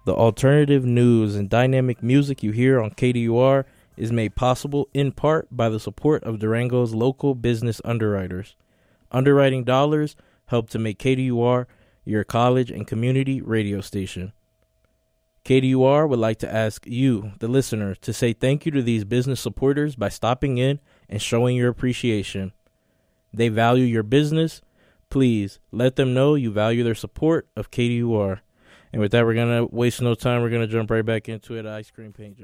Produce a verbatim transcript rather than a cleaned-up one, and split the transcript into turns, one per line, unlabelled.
The alternative news and dynamic music you hear on K D U R is made possible in part by the support of Durango's local business underwriters. Underwriting dollars help to make K D U R your college and community radio station. K D U R would like to ask you, the listener, to say thank you to these business supporters by stopping in and showing your appreciation. They value your business. Please let them know you value their support of K D U R. And with that, we're going to waste no time. We're going to jump right back into it. Ice cream paint job.